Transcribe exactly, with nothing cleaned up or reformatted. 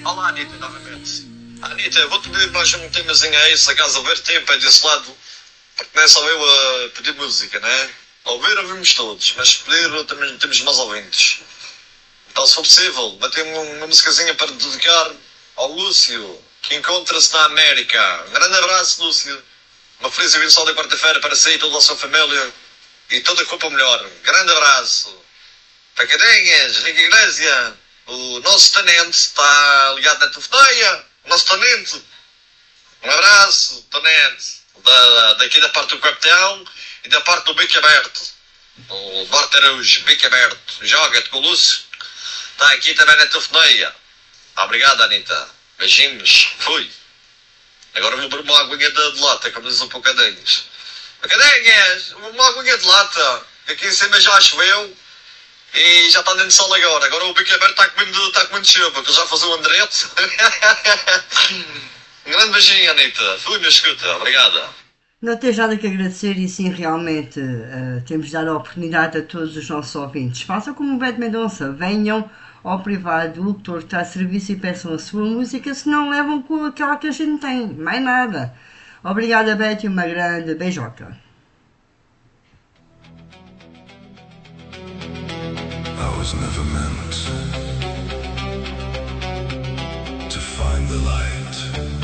Olá, Anitta, novamente. Anitta, vou-te pedir mais um temazinho aí, se acaso houver tempo é desse lado, porque não é só eu a pedir música, né? Ouvir, ouvimos todos, mas pedir também temos mais ouvintes. Então, se for possível, bater uma, uma musicazinha para dedicar ao Lúcio, que encontra-se na América. Um grande abraço, Lúcio. Uma feliz e abençoada quarta-feira para si e toda a sua família e toda a culpa melhor. Um grande abraço. Pacadinhas, Henrique Iglesia, o nosso tenente está ligado na telefonia. O nosso tenente. Um abraço, tenente. Da, daqui da parte do capitão e da parte do bico aberto. O Duarte Araújo, bico aberto. Joga-te com o Lúcio. Está aqui também na telefonia. Obrigado, Anitta. Beijinhos. Fui. Agora vou beber uma aguinha de lata, como diz o Pocadinhos. Pocadinhas, uma aguinha de lata. Aqui em cima já choveu e já está dentro de sol agora. Agora o bico aberto está comendo, está comendo chuva, porque já faz o Andrete. Um grande beijinho, Anitta. Fui, me escuta. Obrigada. Não tens nada que agradecer e sim, realmente uh, temos de dar a oportunidade a todos os nossos ouvintes. Façam como o Beto Mendonça, venham ao privado do locutor que está a serviço e peçam a sua música, se não levam com aquela que a gente tem, mais nada. Obrigada, Beto, e uma grande beijoca. I was never meant to find the light.